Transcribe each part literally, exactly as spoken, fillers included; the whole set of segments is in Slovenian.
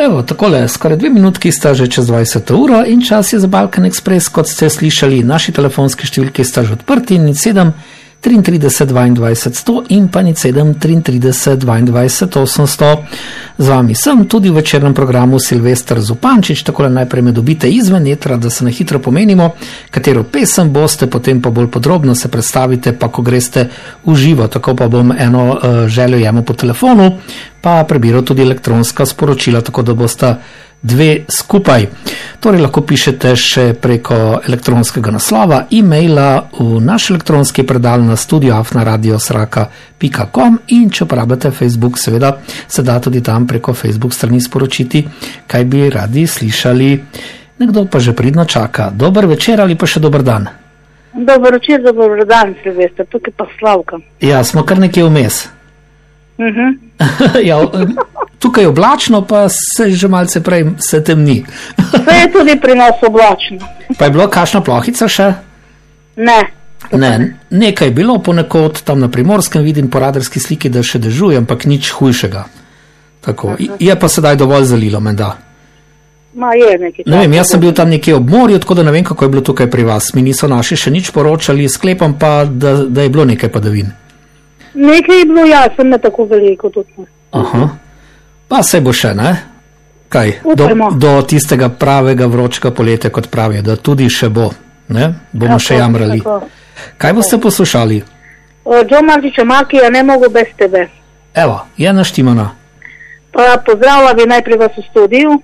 Evo, takole, skoraj dve minutki sta že čez dvajseto uro in čas je za Balkan Express, kot ste slišali, naši telefonski številki sta že odprti, nič sedem triintrideset dvaindvajset sto in pa nič sedem triintrideset dvaindvajset osemsto. Z vami sem tudi v večernem programu Silvester Zupančič, takole najprej me dobite izven etra, da se na hitro pomenimo, katero pesem boste, potem pa bolj podrobno se predstavite, pa ko greste v živo, tako pa bom eno uh, željo jemu po telefonu, pa prebiral tudi elektronska sporočila, tako da boste dve skupaj. Torej lahko pišete še preko elektronskega naslova, e-maila v naš elektronski predal na studio afna radio sraka pika com in če uporabljate Facebook, seveda se da tudi tam preko Facebook strani sporočiti, kaj bi radi slišali. Nekdo pa že pridno čaka. Dober večer ali pa še dober dan? Dober večer, dober dan, Silvester, tukaj pa Slavka. Ja, smo kar nekje vmes. Uh-huh. Ja, tukaj je oblačno, pa se že malce prej se temni. Vse je tudi pri nas oblačno. Pa je bilo kakšna plohica še? Ne. Ne, nekaj je bilo ponekod, tam na Primorskem vidim po radarski sliki, da še dežuje, ampak nič hujšega. Tako, uh-huh. Je pa sedaj dovolj zalilo, menda. Ma je nekaj. Ne vem, jaz sem bil tam nekje ob morju, tako da ne vem, kako je bilo tukaj pri vas. Mi niso naši še nič poročali, sklepam pa, da, da je bilo nekaj padavin. Nekaj je bilo, ja, sem ne tako veliko tudi. Aha. Pa se bo še, ne? Kaj? Do, do tistega pravega vročega poletja, kot pravijo, da tudi še bo, ne? Bomo tako, še jamrali. Tako. Kaj boste poslušali? Joe Martića Makija, Ne mogu bez tebe. Evo, je naštimana. Pa pozdravila bi najprej vas v studiju,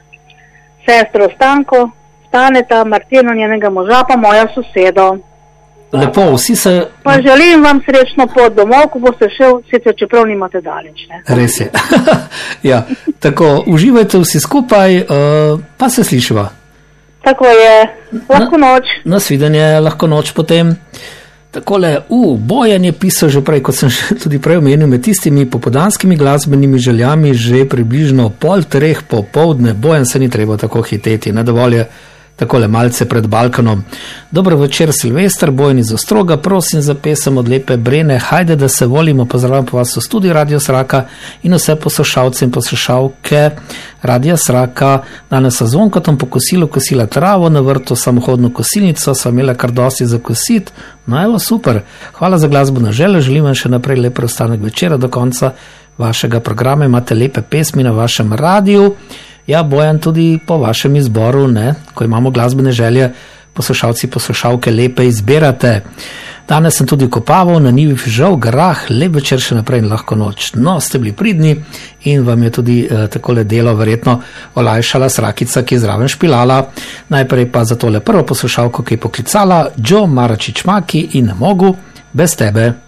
sestro Stanko, Staneta, Martino, njenega moža, pa moja sosedo. Lepo, vsi se... Pa želim vam srečno pot domov, ko boste šel, sicer čeprav nimate daleč, ne? Res je. Ja, tako, uživajte vsi skupaj, uh, pa se slišiva. Tako je, lahko noč. Na, nasvidenje, lahko noč potem. Takole, u, Bojan je pisal že prej, kot sem tudi prej omenil, med tistimi popodanskimi glasbenimi željami, že približno pol treh popoldne. Bojan, se ni treba tako hiteti, ne dovolj je takole malce pred Balkanom. Dobro večer, Silvester, Bojan iz Ostroga, prosim za pesem od Lepe Brene, hajde da se volimo, pozdravljam po vas v studiu Radio Sraka in vse poslušalce in poslušalke Radio Sraka. Danes sa zvonkotom po kosilu kosila travo, na vrtu samohodno kosilnico, sva imela kar dosti za kosit. No evo, super, hvala za glasbeno željo, želim vam še naprej lep preostanek večera do konca vašega programa, imate lepe pesmi na vašem radiju. Ja, Bojan, tudi po vašem izboru, ne, ko imamo glasbene želje, poslušalci, poslušalke lepe izbirate. Danes sem tudi kopaval na njivi fižol, grah, lep večer še naprej in lahko noč. No, ste bili pridni in vam je tudi eh, takole delo verjetno olajšala Srakica, ki je zraven špilala. Najprej pa za tole prvo poslušalko, ki je poklicala, Joe Martića Makija in Ne mogu bez tebe.